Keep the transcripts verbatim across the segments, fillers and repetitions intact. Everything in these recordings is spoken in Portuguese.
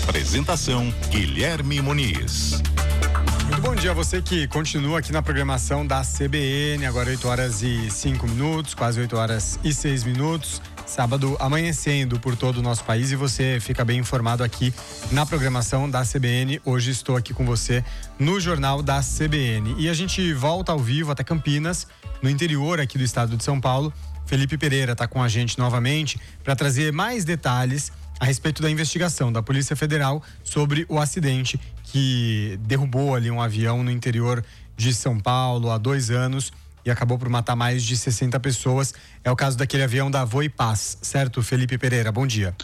Apresentação Guilherme Muniz. Muito bom dia a você que continua aqui na programação da C B N, agora oito horas e cinco minutos, quase oito horas e seis minutos. Sábado amanhecendo por todo o nosso país e você fica bem informado aqui na programação da C B N. Hoje estou aqui com você no Jornal da C B N. E a gente volta ao vivo até Campinas, no interior aqui do estado de São Paulo. Felipe Pereira está com a gente novamente para trazer mais detalhes a respeito da investigação da Polícia Federal sobre o acidente que derrubou ali um avião no interior de São Paulo há dois anos e acabou por matar mais de sessenta pessoas. É o caso daquele avião da Voipaz, certo, Felipe Pereira? Bom dia.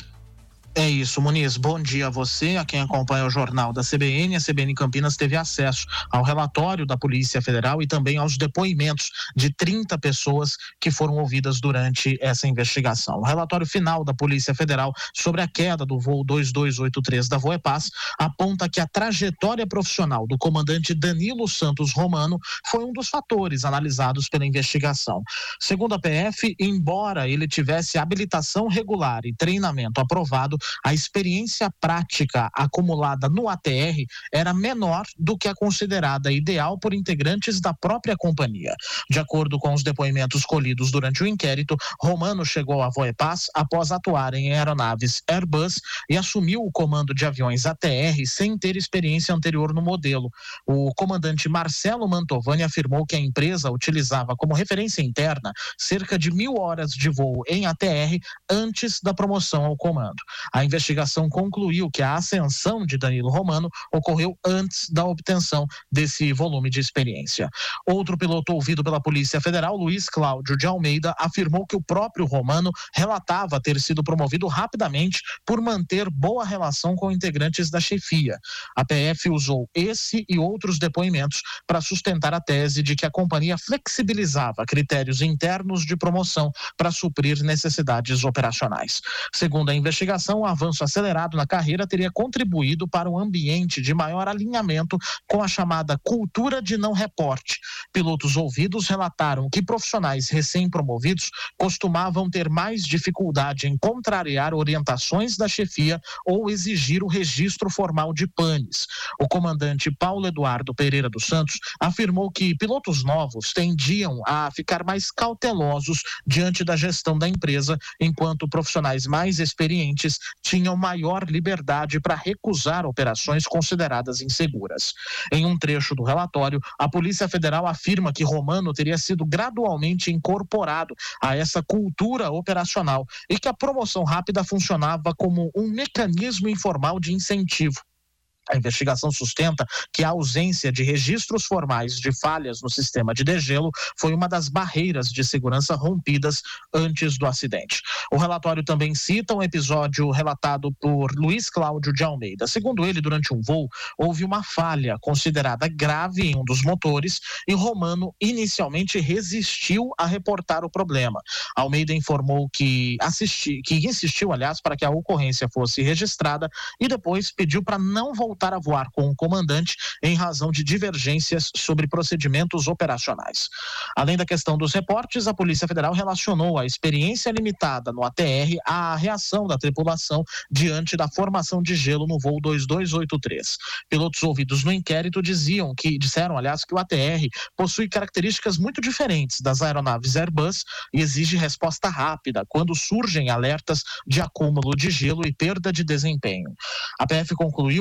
É isso, Muniz. Bom dia a você, a quem acompanha o jornal da C B N. A C B N Campinas teve acesso ao relatório da Polícia Federal e também aos depoimentos de trinta pessoas que foram ouvidas durante essa investigação. O relatório final da Polícia Federal sobre a queda do voo dois dois oito três da Voipaz aponta que a trajetória profissional do comandante Danilo Santos Romano foi um dos fatores analisados pela investigação. Segundo a P F, embora ele tivesse habilitação regular e treinamento aprovado, a experiência prática acumulada no A T R era menor do que a considerada ideal por integrantes da própria companhia. De acordo com os depoimentos colhidos durante o inquérito, Romano chegou à Voipaz após atuar em aeronaves Airbus e assumiu o comando de aviões A T R sem ter experiência anterior no modelo. O comandante Marcelo Mantovani afirmou que a empresa utilizava como referência interna cerca de mil horas de voo em A T R antes da promoção ao comando. A investigação concluiu que a ascensão de Danilo Romano ocorreu antes da obtenção desse volume de experiência. Outro piloto ouvido pela Polícia Federal, Luiz Cláudio de Almeida, afirmou que o próprio Romano relatava ter sido promovido rapidamente por manter boa relação com integrantes da chefia. A P F usou esse e outros depoimentos para sustentar a tese de que a companhia flexibilizava critérios internos de promoção para suprir necessidades operacionais. Segundo a investigação, o avanço acelerado na carreira teria contribuído para um ambiente de maior alinhamento com a chamada cultura de não reporte. Pilotos ouvidos relataram que profissionais recém-promovidos costumavam ter mais dificuldade em contrariar orientações da chefia ou exigir o registro formal de panes. O comandante Paulo Eduardo Pereira dos Santos afirmou que pilotos novos tendiam a ficar mais cautelosos diante da gestão da empresa, enquanto profissionais mais experientes tinham maior liberdade para recusar operações consideradas inseguras. Em um trecho do relatório, a Polícia Federal afirma que Romano teria sido gradualmente incorporado a essa cultura operacional e que a promoção rápida funcionava como um mecanismo informal de incentivo. A investigação sustenta que a ausência de registros formais de falhas no sistema de degelo foi uma das barreiras de segurança rompidas antes do acidente. O relatório também cita um episódio relatado por Luiz Cláudio de Almeida. Segundo ele, durante um voo, houve uma falha considerada grave em um dos motores e Romano inicialmente resistiu a reportar o problema. Almeida informou que, assisti, que insistiu, aliás, para que a ocorrência fosse registrada e depois pediu para não voltar a voar com o comandante em razão de divergências sobre procedimentos operacionais. Além da questão dos reportes, a Polícia Federal relacionou a experiência limitada no A T R à reação da tripulação diante da formação de gelo no voo dois dois oito três. Pilotos ouvidos no inquérito diziam que, disseram, aliás, que o A T R possui características muito diferentes das aeronaves Airbus e exige resposta rápida quando surgem alertas de acúmulo de gelo e perda de desempenho. A P F concluiu